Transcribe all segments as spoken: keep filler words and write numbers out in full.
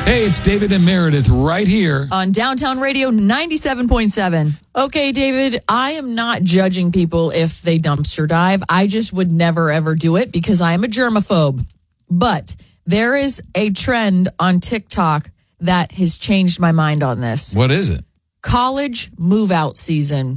Hey, it's David and Meredith right here on Downtown Radio ninety-seven point seven. Okay, David, I am not judging people if they dumpster dive. I just would never, ever do it because I am a germaphobe. But there is a trend on TikTok that has changed my mind on this. What is it? College move-out season.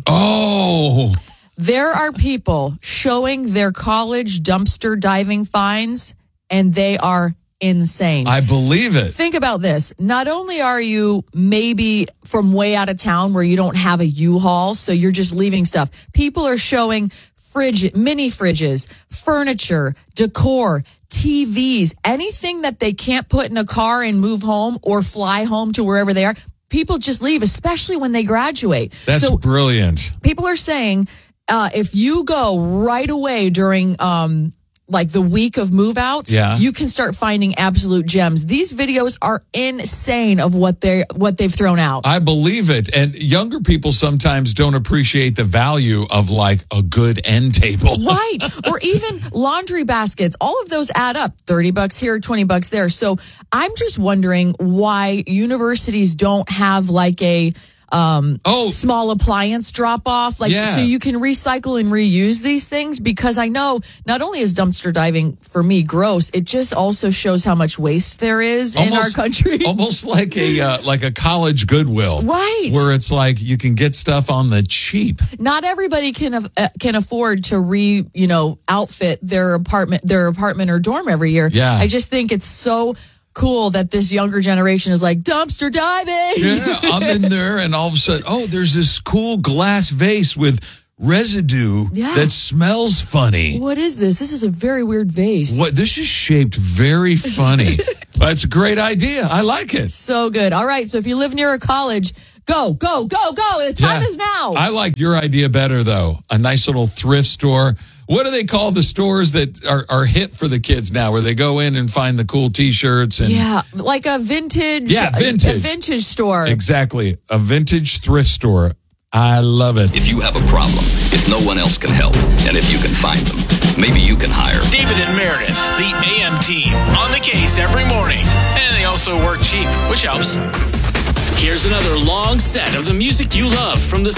Oh. There are people showing their college dumpster diving finds, and they are insane. I believe it. Think about this. Not only are you maybe from way out of town where you don't have a U-Haul, so you're just leaving stuff. People are showing fridge, mini fridges, furniture, decor, T Vs, anything that they can't put in a car and move home or fly home to wherever they are. People just leave, especially when they graduate. That's so brilliant. People are saying uh, if you go right away during um, like the week of move outs, yeah. you can start finding absolute gems. These videos are insane of what they what they've thrown out. I believe it. And younger people sometimes don't appreciate the value of like a good end table. Right. Or even laundry baskets. All of those add up. thirty bucks here, twenty bucks there. So I'm just wondering why universities don't have like a um oh small appliance drop off, like yeah. so you can recycle and reuse these things, because I know not only is dumpster diving for me gross, it just also shows how much waste there is almost, in our country. Almost like a uh, like a college Goodwill, right? Where it's like you can get stuff on the cheap. Not everybody can uh, can afford to re you know outfit their apartment their apartment or dorm every year. Yeah, I just think it's so cool that this younger generation is like dumpster diving. Yeah, I'm in there and all of a sudden, oh, there's this cool glass vase with residue yeah. that smells funny. What is this? This is a very weird vase. What? This is shaped very funny. That's a great idea. I like it. So good. All right. So if you live near a college, go, go, go, go. The time yeah. is now. I like your idea better, though. A nice little thrift store. What do they call the stores that are, are hip for the kids now, where they go in and find the cool T-shirts? And yeah, like a vintage, yeah, vintage. A vintage store. Exactly. A vintage thrift store. I love it. If you have a problem, if no one else can help, and if you can find them, maybe you can hire David and Meredith, the A M team, on the case every morning. And they also work cheap, which helps. Here's another long set of the music you love from the